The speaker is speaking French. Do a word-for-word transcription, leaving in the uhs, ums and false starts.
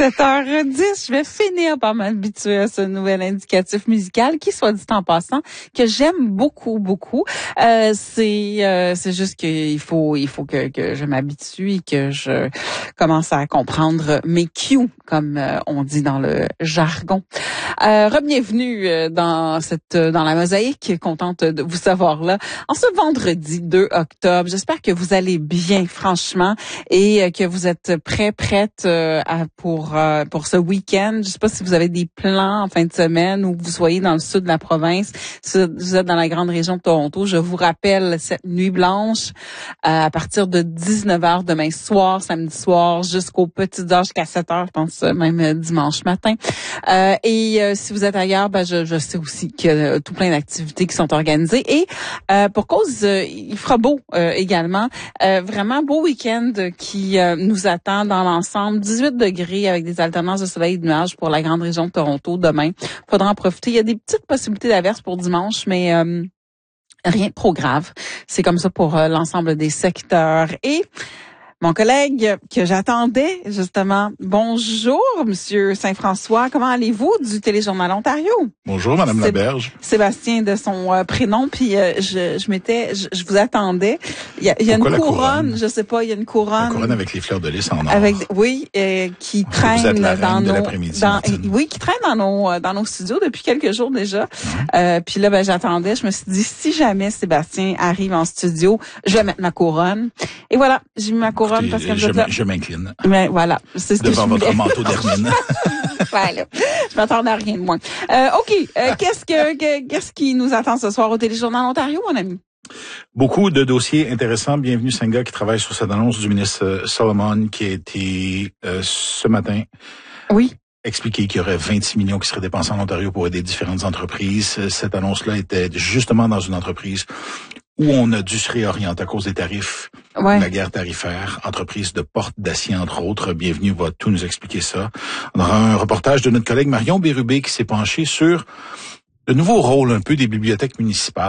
sept heures dix, je vais finir par m'habituer à ce nouvel indicatif musical qui, soit dit en passant, que j'aime beaucoup, beaucoup. Euh, c'est euh, c'est juste qu'il faut il faut que, que je m'habitue et que je commence à comprendre mes cues, comme euh, on dit dans le jargon. Euh, Re-bienvenue dans cette dans la mosaïque, contente de vous savoir là. En ce vendredi deux octobre, j'espère que vous allez bien, franchement, et que vous êtes prêts, prêtes euh, à, pour euh, pour ce week-end. Je sais pas si vous avez des plans en fin de semaine ou que vous soyez dans le sud de la province, si vous êtes dans la grande région de Toronto. Je vous rappelle cette nuit blanche euh, à partir de dix-neuf heures demain soir, samedi soir, jusqu'aux petites heures, jusqu'à sept heures, je pense, même dimanche matin. Euh, et euh, si vous êtes ailleurs, ben je, je sais aussi qu'il y a tout plein d'activités qui sont organisées. Et euh, pour cause, euh, il fera beau euh, également. Euh, vraiment beau week-end qui euh, nous attend dans l'ensemble. dix-huit degrés avec des alternances de soleil et de nuages pour la grande région de Toronto demain. Faudra en profiter. Il y a des petites possibilités d'averses pour dimanche, mais euh, rien de trop grave. C'est comme ça pour euh, l'ensemble des secteurs. Et mon collègue que j'attendais, justement. Bonjour, Monsieur Saint-François. Comment allez-vous du Téléjournal Ontario? Bonjour, Madame Sé- Laberge. Sébastien de son euh, prénom. Puis euh, je, je m'étais, je, je vous attendais. Il y a, il y a une couronne, couronne, je sais pas, il y a une couronne. La couronne avec les fleurs de lys en or. Avec, oui, euh, qui traîne Vous êtes la dans reine de nos, l'après-midi, dans, Martine. oui, qui traîne dans nos, dans nos studios depuis quelques jours déjà. Euh, puis là, ben, j'attendais. Je me suis dit, si jamais Sébastien arrive en studio, je vais mettre ma couronne. Et voilà, j'ai mis ma couronne. Écoutez, parce que je, vous êtes là. je m'incline Mais voilà, c'est ce que devant je voulais. votre manteau d'hermine. Voilà. Je m'attendais à rien de moins. Euh, OK. Euh, qu'est-ce que, que qu'est-ce qui nous attend ce soir au Téléjournal Ontario, mon ami? Beaucoup de dossiers intéressants. Bienvenue, Senga, qui travaille sur cette annonce du ministre Solomon, qui a été euh, ce matin Oui. expliqué qu'il y aurait vingt-six millions qui seraient dépensés en Ontario pour aider différentes entreprises. Cette annonce-là était justement dans une entreprise où on a dû se réorienter à cause des tarifs, Ouais. la guerre tarifaire, entreprise de porte d'acier, entre autres. Bienvenue, va tout nous expliquer ça. On aura un reportage de notre collègue Marion Bérubé qui s'est penché sur le nouveau rôle un peu des bibliothèques municipales.